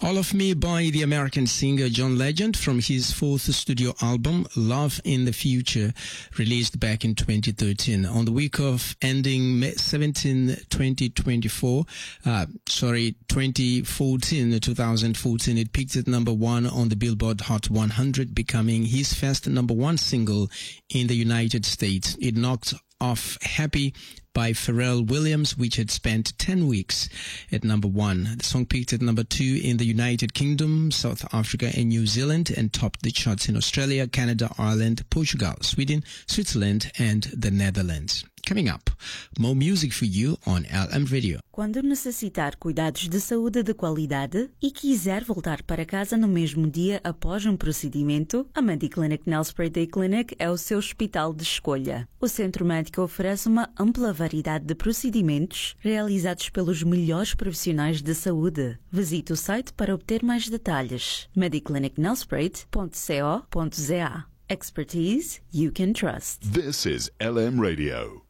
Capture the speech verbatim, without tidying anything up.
All of Me by the American singer John Legend from his fourth studio album, Love in the Future, released back in twenty thirteen. On the week of ending May seventeenth, twenty twenty-four, uh, sorry, twenty fourteen, twenty fourteen, it peaked at number one on the Billboard Hot one hundred, becoming his first number one single in the United States. It knocked off Happy by Pharrell Williams, which had spent ten weeks at number one. The song peaked at number two in the United Kingdom, South Africa and New Zealand, and topped the charts in Australia, Canada, Ireland, Portugal, Sweden, Switzerland and the Netherlands. Coming up, more music for you on L M Radio. Quando necessitar cuidados de saúde de qualidade e quiser voltar para casa no mesmo dia após um procedimento, a Mediclinic Nelspruit Day Clinic é o seu hospital de escolha. O centro médico oferece uma ampla variedade de procedimentos realizados pelos melhores profissionais de saúde. Visite o site para obter mais detalhes. mediclinic nelspruit ponto co ponto za. Expertise you can trust. This is L M Radio.